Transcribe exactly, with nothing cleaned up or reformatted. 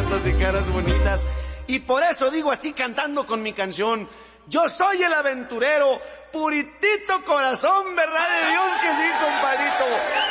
abiertas y caras bonitas. Y por eso digo así cantando con mi canción: yo soy el aventurero, puritito corazón, ¿verdad de Dios que sí, compadrito?